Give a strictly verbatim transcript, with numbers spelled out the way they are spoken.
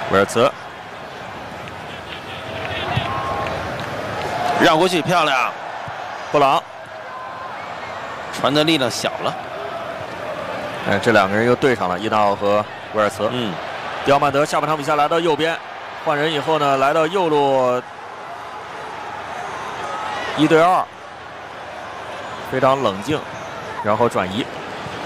威尔茨绕过去，漂亮！ 布朗， 传的力量小了。 哎，这两个人又对上了，伊纳奥和威尔茨。 嗯， 迪奥曼德下半场比赛来到右边，换人以后呢，来到右路，一对二，非常冷静，然后转移。